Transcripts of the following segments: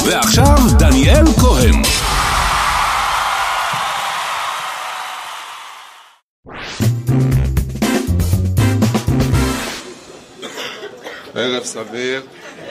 ועכשיו דניאל כהן. ערב סביר.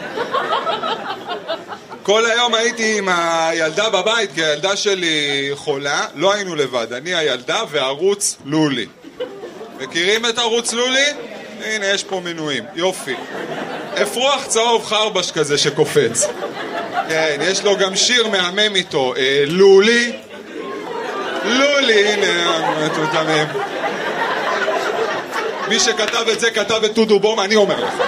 כל היום הייתי עם הילדה בבית, כי הילדה שלי חולה, לא היינו לבד, אני הילדה וערוץ לולי. מכירים את ערוץ לולי? הנה, יש פה מנויים, יופי. אפרוח צהוב חרבש כזה שקופץ. כן, יש לו גם שיר מהמם איתו, לולי. לולי, הנה, מטומטמים. מי שכתב את זה כתב את טודו בום, אני אומר לך.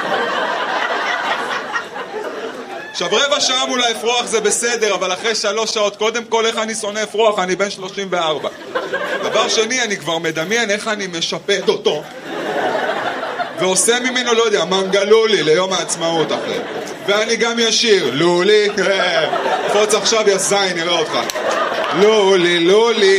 עכשיו רבע שעה מול האפרוח זה בסדר, אבל אחרי 3 שעות, קודם כל איך אני שונא אפרוח, אני בן 34. דבר שני, אני כבר מדמיין איך אני משפט אותו ועושה ממנו, לא יודע, מנגלולי ליום העצמאות אחרי. ואני גם ישיר, לולי, קפוץ עכשיו יא זין, נראה אותך. לולי, לולי,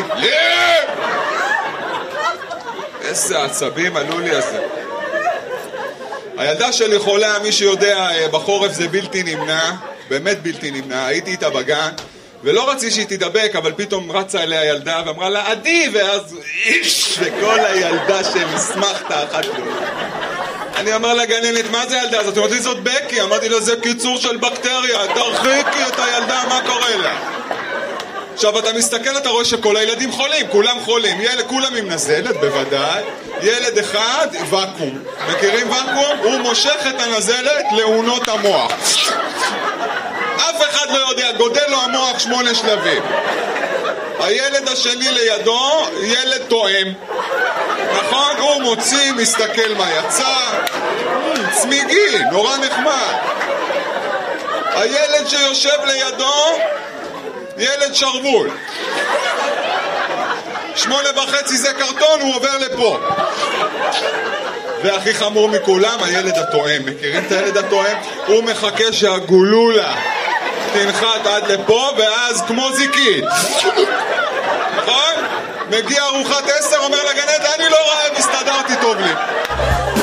איזה עצבים הלולי הזה. הילדה שלי חולה, מי שיודע, בחורף זה בלתי נמנע, באמת בלתי נמנע. הייתי איתה בגן, ולא רציתי שהיא תדבק, אבל פתאום רצה אליה ילדה ואמרה לה, עדי, ואז איש, וכל הילדה שמסמכת אחת לו. אני אמר לגננת, מה זה ילדה הזאת? אמרתי, זאת בקי. אמרתי לה, זה קיצור של בקטריה, תרחיקי את הילדה, מה קורה לה? עכשיו אתה מסתכל, אתה רואה שכל הילדים חולים, כולם חולים, כולם עם נזלת, בוודאי. ילד אחד, וקום. מכירים וקום? הוא מושך את הנזלת לעונות המוח. אף אחד לא יודע, גודל לו המוח 8 שלבים. הילד השני לידו, ילד תואם. נכון? הוא מוציא, מסתכל מה יצא. צמיגי, נורא נחמד. הילד שיושב לידו, ילד שרבול. 8:30 זה קרטון, הוא עובר לפה. והכי חמור מכולם, הילד התואם. מכירים את הילד התואם? הוא מחכה שהגולולה תנחת עד לפה, ואז כמו זיקית. נכון? מגיע ארוחת 10, אומר לגננת, אני לא רעב, הסתדרתי טוב לי.